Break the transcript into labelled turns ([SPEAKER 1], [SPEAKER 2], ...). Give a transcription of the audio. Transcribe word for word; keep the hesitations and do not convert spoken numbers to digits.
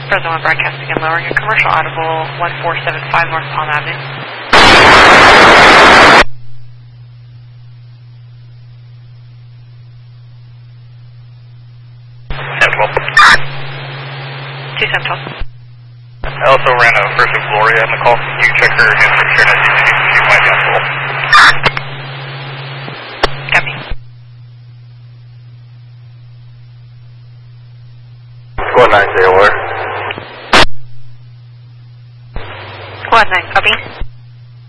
[SPEAKER 1] Fresno one broadcasting and lowering a commercial audible one four seven five North Palm Avenue.
[SPEAKER 2] ten twelve.
[SPEAKER 1] two seven twelve.
[SPEAKER 2] I also ran a first with Gloria on the call. You can check her history and I think she might be on call.
[SPEAKER 1] Copy.
[SPEAKER 2] Squad nine, zero where?
[SPEAKER 1] Squad nine, copy.